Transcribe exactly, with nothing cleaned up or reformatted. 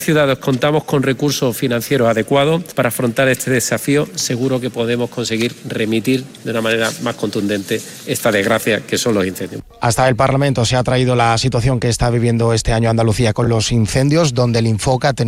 Ciudadanos contamos con recursos financieros adecuados para afrontar este desafío. Seguro que podemos conseguir remitir de una manera más contundente esta desgracia que son los incendios. Hasta el Parlamento se ha traído la situación que está viviendo este año Andalucía con los incendios, donde el Infoca